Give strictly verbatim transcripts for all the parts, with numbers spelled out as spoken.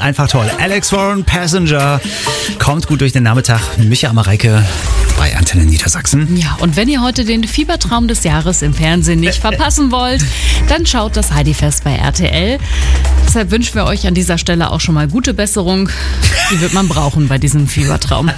einfach toll. Alex Warren, Passenger, kommt gut durch den Nachmittag. Micha Mareike bei Antenne Niedersachsen. Ja, und wenn ihr heute den Fiebertraum des Jahres im Fernsehen nicht verpassen wollt, dann schaut das Heidi-Fest bei R T L. Deshalb wünschen wir euch an dieser Stelle auch schon mal gute Besserung. Die wird man brauchen bei diesem Fiebertraum.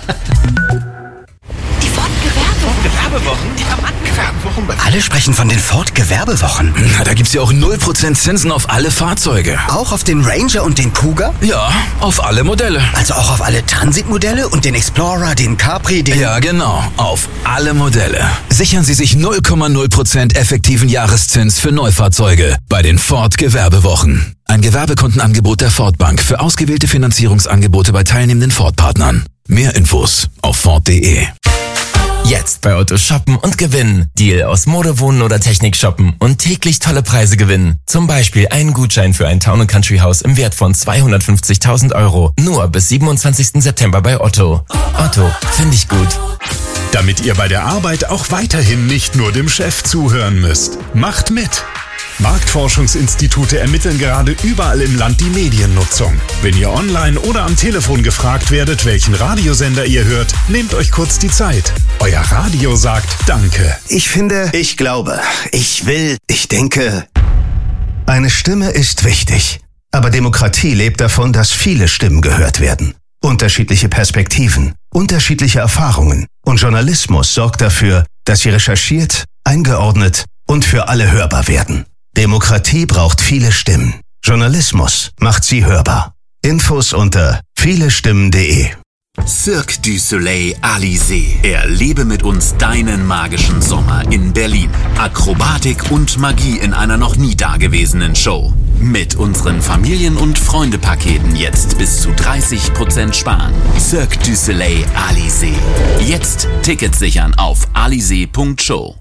Die Ford-Gewerbewochen? Die Gewerbewochen? Alle sprechen von den Ford-Gewerbewochen. Na, da gibt's ja auch null Prozent Zinsen auf alle Fahrzeuge. Auch auf den Ranger und den Kuga? Ja, auf alle Modelle. Also auch auf alle Transit-Modelle und den Explorer, den Capri, den... Ja, genau, auf alle Modelle. Sichern Sie sich null Komma null Prozent effektiven Jahreszins für Neufahrzeuge bei den Ford-Gewerbewochen. Ein Gewerbekundenangebot der Ford Bank für ausgewählte Finanzierungsangebote bei teilnehmenden Ford-Partnern. Mehr Infos auf Ford punkt de. Jetzt bei Otto shoppen und gewinnen. Deal aus Mode, Wohnen oder Technik shoppen und täglich tolle Preise gewinnen. Zum Beispiel einen Gutschein für ein Town and Country Haus im Wert von zweihundertfünfzigtausend Euro. Nur bis siebenundzwanzigsten September bei Otto. Otto, finde ich gut. Damit ihr bei der Arbeit auch weiterhin nicht nur dem Chef zuhören müsst. Macht mit! Marktforschungsinstitute ermitteln gerade überall im Land die Mediennutzung. Wenn ihr online oder am Telefon gefragt werdet, welchen Radiosender ihr hört, nehmt euch kurz die Zeit. Euer Radio sagt Danke. Ich finde, ich glaube, ich will, ich denke. Eine Stimme ist wichtig. Aber Demokratie lebt davon, dass viele Stimmen gehört werden. Unterschiedliche Perspektiven, unterschiedliche Erfahrungen. Und Journalismus sorgt dafür, dass sie recherchiert, eingeordnet und für alle hörbar werden. Demokratie braucht viele Stimmen. Journalismus macht sie hörbar. Infos unter vielestimmen punkt de. Cirque du Soleil Alizé. Erlebe mit uns deinen magischen Sommer in Berlin. Akrobatik und Magie in einer noch nie dagewesenen Show. Mit unseren Familien- und Freunde-Paketen jetzt bis zu dreißig Prozent sparen. Cirque du Soleil Alizé. Jetzt Tickets sichern auf alizé punkt show.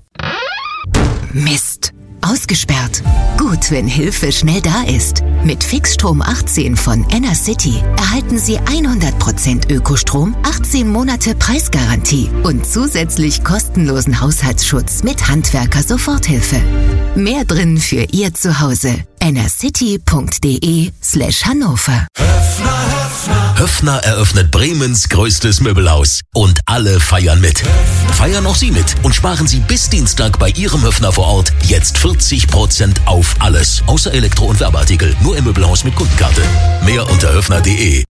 Mist. Ausgesperrt. Gut, wenn Hilfe schnell da ist. Mit Fixstrom achtzehn von Enercity erhalten Sie hundert Prozent Ökostrom, achtzehn Monate Preisgarantie und zusätzlich kostenlosen Haushaltsschutz mit Handwerker-Soforthilfe. Mehr drin für Ihr Zuhause. enercity punkt de slash Hannover. Höffner eröffnet Bremens größtes Möbelhaus und alle feiern mit. Feiern auch Sie mit und sparen Sie bis Dienstag bei Ihrem Höffner vor Ort jetzt vierzig Prozent auf alles. Außer Elektro- und Werbeartikel. Nur im Möbelhaus mit Kundenkarte. Mehr unter höffner punkt de.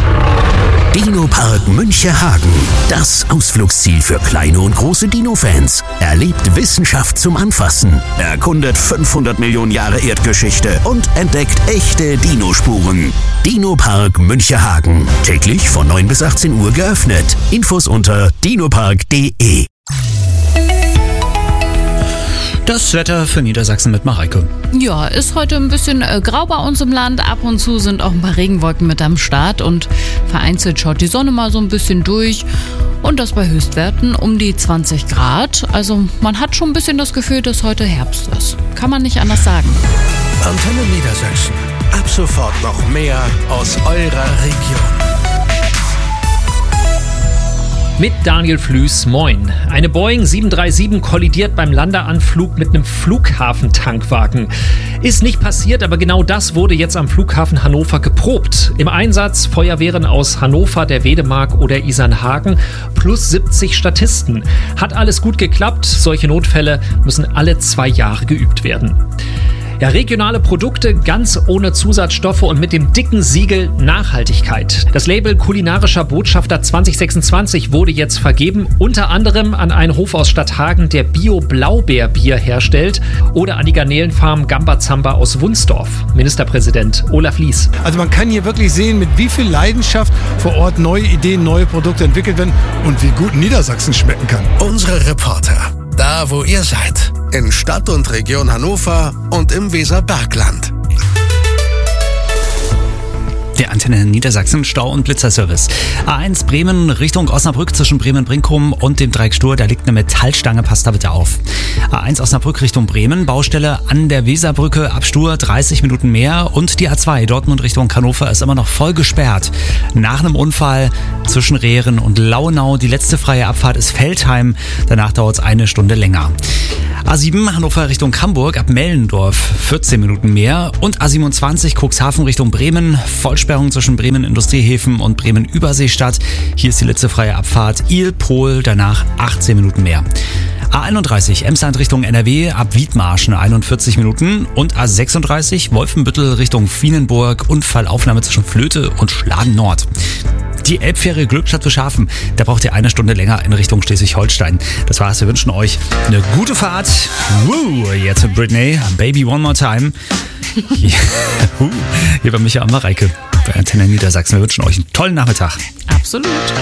Dino-Park Münchehagen. Das Ausflugsziel für kleine und große Dino-Fans. Erlebt Wissenschaft zum Anfassen. Erkundet fünfhundert Millionen Jahre Erdgeschichte und entdeckt echte Dinospuren. Dino-Park Münchehagen. Täglich von neun bis achtzehn Uhr geöffnet. Infos unter dinopark punkt de. Das Wetter für Niedersachsen mit Mareike. Ja, ist heute ein bisschen äh, grau bei uns im Land. Ab und zu sind auch ein paar Regenwolken mit am Start und vereinzelt schaut die Sonne mal so ein bisschen durch. Und das bei Höchstwerten um die zwanzig Grad. Also man hat schon ein bisschen das Gefühl, dass heute Herbst ist. Kann man nicht anders sagen. Antenne Niedersachsen. Ab sofort noch mehr aus eurer Region. Mit Daniel Flüß, moin. Eine Boeing sieben drei sieben kollidiert beim Landeanflug mit einem Flughafentankwagen. Ist nicht passiert, aber genau das wurde jetzt am Flughafen Hannover geprobt. Im Einsatz Feuerwehren aus Hannover, der Wedemark oder Isernhagen plus siebzig Statisten. Hat alles gut geklappt. Solche Notfälle müssen alle zwei Jahre geübt werden. Ja, regionale Produkte ganz ohne Zusatzstoffe und mit dem dicken Siegel Nachhaltigkeit. Das Label kulinarischer Botschafter zwanzig sechsundzwanzig wurde jetzt vergeben, unter anderem an einen Hof aus Stadthagen, der Bio-Blaubeerbier herstellt, oder an die Garnelenfarm Gambazamba aus Wunsdorf. Ministerpräsident Olaf Lies. Also man kann hier wirklich sehen, mit wie viel Leidenschaft vor Ort neue Ideen, neue Produkte entwickelt werden und wie gut Niedersachsen schmecken kann. Unsere Reporter, da wo ihr seid. In Stadt und Region Hannover und im Weserbergland. Der Antenne Niedersachsen Stau- und Blitzerservice. A eins Bremen Richtung Osnabrück zwischen Bremen-Brinkum und dem Dreieck Stur, da liegt eine Metallstange, passt da bitte auf. A eins Osnabrück Richtung Bremen, Baustelle an der Weserbrücke, ab Stur dreißig Minuten mehr, und die A zwei Dortmund Richtung Hannover ist immer noch voll gesperrt. Nach einem Unfall zwischen Rehren und Launau, die letzte freie Abfahrt ist Veltheim, danach dauert es eine Stunde länger. A sieben Hannover Richtung Hamburg ab Mellendorf vierzehn Minuten mehr, und A siebenundzwanzig Cuxhaven Richtung Bremen, Vollsperrung Verkehrssperrung zwischen Bremen Industriehäfen und Bremen Überseestadt. Hier ist die letzte freie Abfahrt Il-Pol, danach achtzehn Minuten mehr. A einunddreißig Emsland Richtung N R W ab Wiedmarschen einundvierzig Minuten und A sechsunddreißig Wolfenbüttel Richtung Vienenburg, Unfallaufnahme zwischen Flöte und Schladen Nord. Die Elbfähre Glückstadt zu Schafen, da braucht ihr eine Stunde länger in Richtung Schleswig-Holstein. Das war's, wir wünschen euch eine gute Fahrt. Woo, jetzt mit Britney, Baby One More Time. Hier, uh, hier bei Micha und Mareike bei Antenne Niedersachsen. Wir wünschen euch einen tollen Nachmittag. Absolut.